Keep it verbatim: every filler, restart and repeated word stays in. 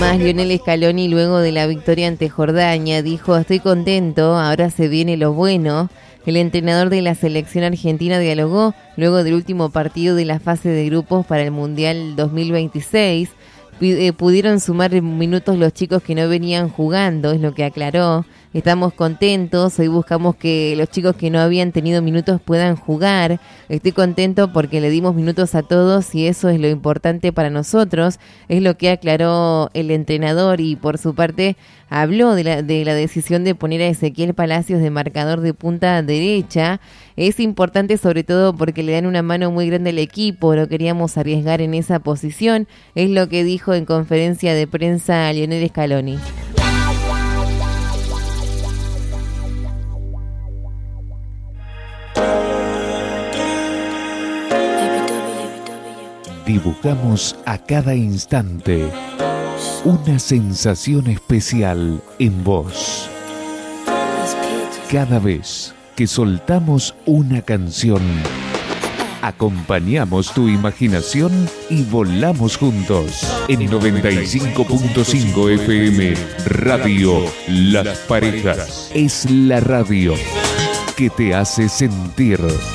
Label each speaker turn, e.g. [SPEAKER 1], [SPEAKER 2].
[SPEAKER 1] Además, Lionel Scaloni, luego de la victoria ante Jordania, dijo: estoy contento, ahora se viene lo bueno. El entrenador de la selección argentina dialogó luego del último partido de la fase de grupos para el Mundial dos mil veintiséis. P- eh, pudieron sumar minutos los chicos que no venían jugando, es lo que aclaró. Estamos contentos, hoy buscamos que los chicos que no habían tenido minutos puedan jugar. Estoy contento porque le dimos minutos a todos y eso es lo importante para nosotros, es lo que aclaró el entrenador. Y por su parte habló de la, de la decisión de poner a Ezequiel Palacios de marcador de punta derecha. Es importante sobre todo porque le dan una mano muy grande al equipo, no queríamos arriesgar en esa posición, es lo que dijo en conferencia de prensa Lionel Scaloni.
[SPEAKER 2] Dibujamos a cada instante una sensación especial en vos. Cada vez que soltamos una canción, acompañamos tu imaginación y volamos juntos. En noventa y cinco punto cinco F M, Radio Las Parejas. Es la radio que te hace sentir.